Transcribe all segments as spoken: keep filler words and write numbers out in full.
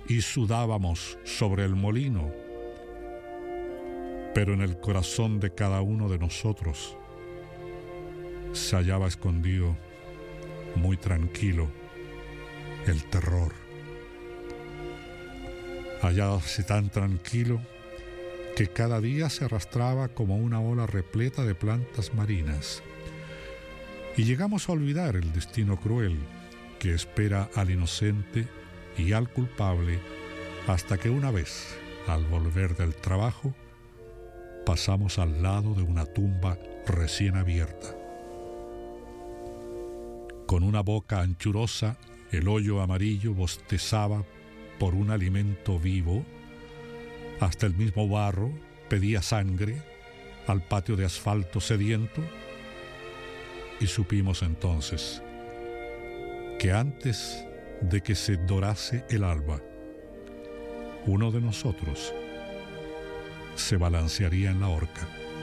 y sudábamos sobre el molino, pero en el corazón de cada uno de nosotros se hallaba escondido, muy tranquilo, el terror. Hallábase tan tranquilo que cada día se arrastraba como una ola repleta de plantas marinas. Y llegamos a olvidar el destino cruel que espera al inocente y al culpable hasta que una vez, al volver del trabajo, pasamos al lado de una tumba recién abierta. Con una boca anchurosa, el hoyo amarillo bostezaba por un alimento vivo. Hasta el mismo barro pedía sangre al patio de asfalto sediento. Y supimos entonces que antes de que se dorase el alba, uno de nosotros se balancearía en la horca.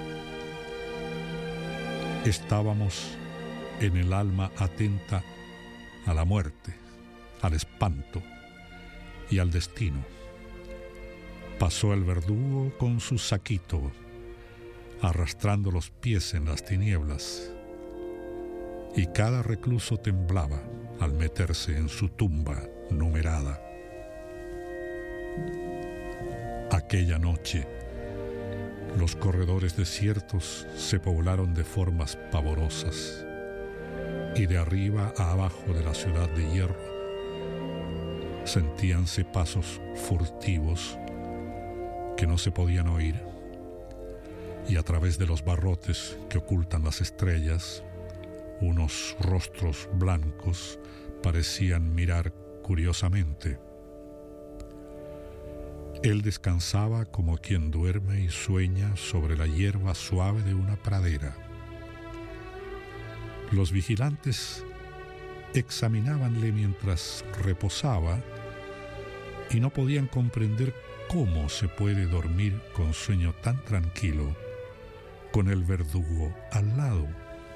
Estábamos en el alma atenta a la muerte, al espanto y al destino. Pasó el verdugo con su saquito, arrastrando los pies en las tinieblas, y cada recluso temblaba al meterse en su tumba numerada. Aquella noche, los corredores desiertos se poblaron de formas pavorosas, y de arriba a abajo de la ciudad de hierro sentíanse pasos furtivos que no se podían oír, y a través de los barrotes que ocultan las estrellas, unos rostros blancos parecían mirar curiosamente. Él descansaba como quien duerme y sueña sobre la hierba suave de una pradera. Los vigilantes examinábanle mientras reposaba y no podían comprender cómo se puede dormir con sueño tan tranquilo con el verdugo al lado.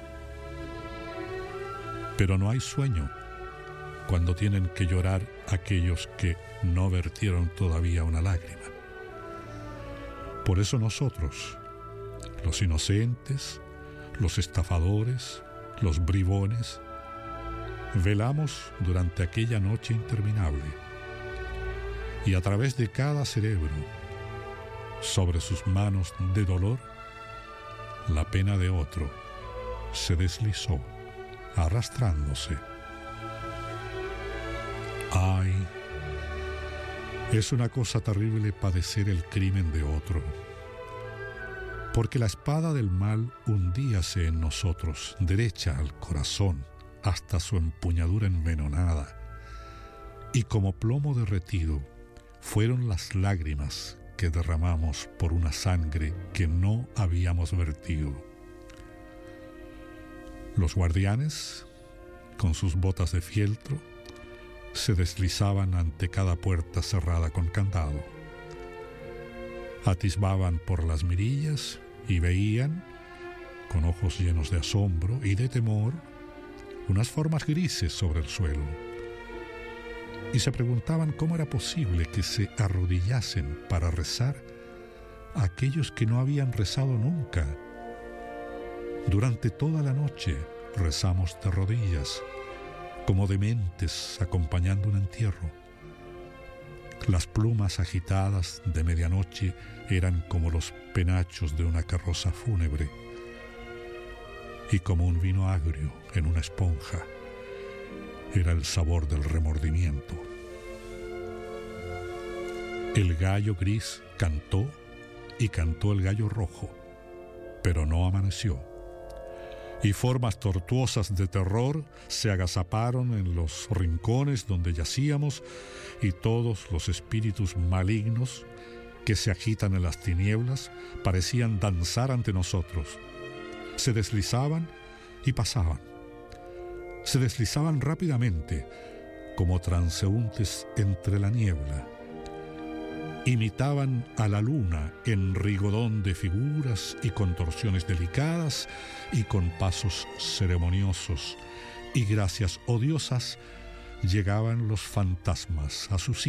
Pero no hay sueño cuando tienen que llorar aquellos que no vertieron todavía una lágrima. Por eso nosotros, los inocentes, los estafadores, los bribones, velamos durante aquella noche interminable, y a través de cada cerebro, sobre sus manos de dolor, la pena de otro se deslizó, arrastrándose. Ay, es una cosa terrible padecer el crimen de otro, porque la espada del mal hundíase en nosotros, derecha al corazón, hasta su empuñadura envenenada, y como plomo derretido fueron las lágrimas que derramamos por una sangre que no habíamos vertido. Los guardianes, con sus botas de fieltro, se deslizaban ante cada puerta cerrada con candado. Atisbaban por las mirillas y veían, con ojos llenos de asombro y de temor, unas formas grises sobre el suelo, y se preguntaban cómo era posible que se arrodillasen para rezar a aquellos que no habían rezado nunca. Durante toda la noche rezamos de rodillas, como dementes acompañando un entierro. Las plumas agitadas de medianoche eran como los penachos de una carroza fúnebre, y como un vino agrio en una esponja era el sabor del remordimiento. El gallo gris cantó y cantó el gallo rojo, pero no amaneció, y formas tortuosas de terror se agazaparon en los rincones donde yacíamos, y todos los espíritus malignos que se agitan en las tinieblas parecían danzar ante nosotros. Se deslizaban y pasaban. Se deslizaban rápidamente, como transeúntes entre la niebla. Imitaban a la luna en rigodón de figuras y contorsiones delicadas y con pasos ceremoniosos, y gracias odiosas llegaban los fantasmas a su sitio.